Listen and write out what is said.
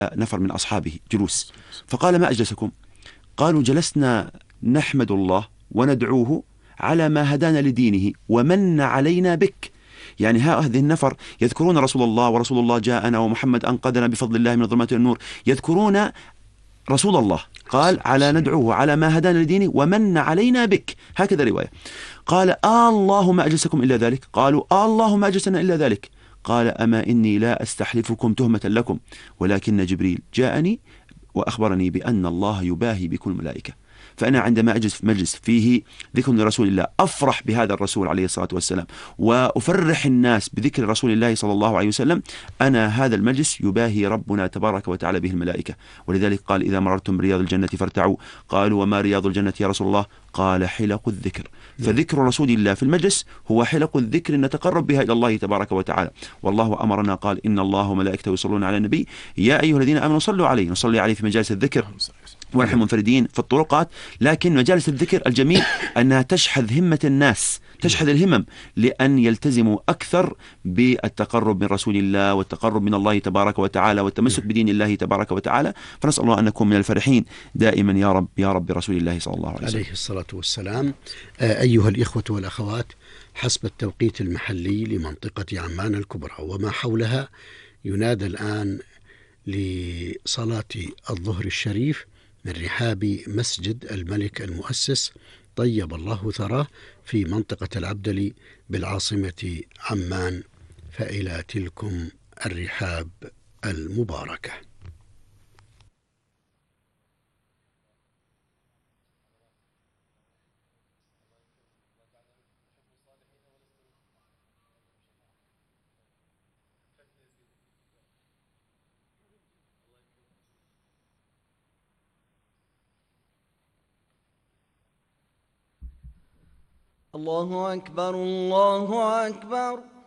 نفر من أصحابه جلوس، فقال: ما أجلسكم؟ قالوا: جلسنا نحمد الله وندعوه على ما هدانا لدينه ومن علينا بك. يعني هذه النفر يذكرون رسول الله، ورسول الله جاءنا، ومحمد أنقذنا بفضل الله من الظلمات إلى النور، يذكرون رسول الله، قال: على ندعوه على ما هدانا لدينه ومن علينا بك، هكذا رواية. قال: الله ما أجلسكم إلا ذلك؟ قالوا: الله ما أجلسنا إلا ذلك. قال: أما إني لا أستحلفكم تهمة لكم، ولكن جبريل جاءني وأخبرني بأن الله يباهي بكل الملائكة، فأنا عندما أجلس في مجلس فيه ذكر لرسول الله أفرح بهذا الرسول عليه الصلاة والسلام، وأفرح الناس بذكر رسول الله صلى الله عليه وسلم، أنا هذا المجلس يباهي ربنا تبارك وتعالى به الملائكة. ولذلك قال: إذا مررتم برياض الجنة فارتعوا. قالوا: وما رياض الجنة يا رسول الله؟ قال: حلق الذكر. فذكر رسول الله في المجلس هو حلق الذكر نتقرب بها إلى الله تبارك وتعالى. والله أمرنا قال: إن الله وملائكته يصلون على النبي يا أيها الذين آمنوا صلوا عليه. نصلي عليه في مجالس الذكر ونحن منفردين في الطرقات، لكن مجالس الذكر الجميل أنها تشحذ همة الناس، تشحذ الهمم لأن يلتزموا أكثر بالتقرب من رسول الله والتقرب من الله تبارك وتعالى والتمسك بدين الله تبارك وتعالى. فنسأل الله أن نكون من الفرحين دائما يا رب يا رب برسول الله صلى الله عليه وسلم عليه الصلاة والسلام. أيها الإخوة والأخوات، حسب التوقيت المحلي لمنطقة عمان الكبرى وما حولها ينادى الآن لصلاة الظهر الشريف من رحاب مسجد الملك المؤسس طيب الله ثراه في منطقة العبدلي بالعاصمة عمان، فإلى تلكم الرحاب المباركة. الله أكبر الله أكبر.